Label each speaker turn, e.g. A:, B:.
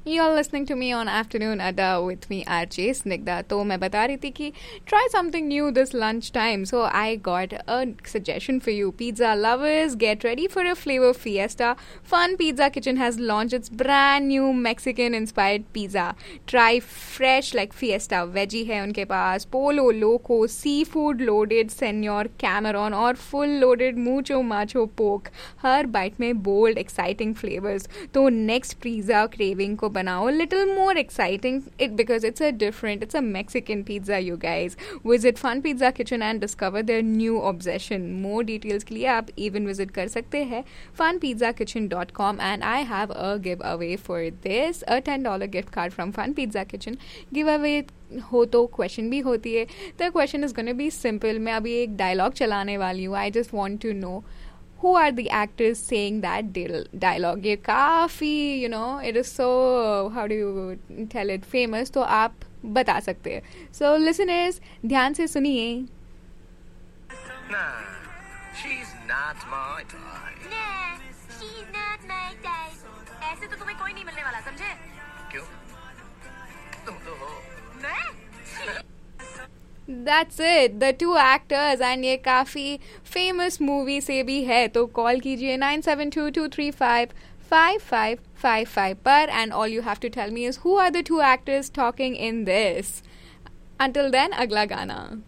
A: You're listening to me on Afternoon Adda with me RJ Snigdha. तो मैं बता रही थी कि try something new this lunch time. So I got a suggestion for you. Pizza lovers, get ready for a flavor fiesta. Fun Pizza Kitchen has launched its brand new Mexican inspired pizza. Try fresh like fiesta veggie है उनके पास, polo loco, seafood loaded Senor Cameron और full loaded mucho macho pork. हर bite में bold exciting flavors. तो next pizza craving को बनाओ little more exciting because it's a Mexican pizza, you guys. Visit Fun Pizza Kitchen and discover their new obsession. More details के लिए आप even visit कर सकते हैं funpizzakitchen.com and I have a giveaway for this, a $10 gift card from Fun Pizza Kitchen. Giveaway हो तो question भी होती है. The question is going to be simple. मैं अभी एक डायलॉग चलाने वाली हूँ. I just want to know who are the actors saying that dialogue. ये काफ़ी it is so, how do you tell it, famous, तो आप बता सकते हैं. So listeners, ध्यान से सुनिए.
B: Nah, she's not my type.
C: Nah, she's not my type. ऐसे तो तुम्हें कोई नहीं मिलने वाला, समझे?
B: क्यों? तुम तो हो.
C: मैं?
A: That's it, the two actors, and ये काफ़ी famous movie से भी है. तो कॉल कीजिए 9722355555 पर, and all you have to tell me is who are the two actors talking in this. Until then, अगला गाना.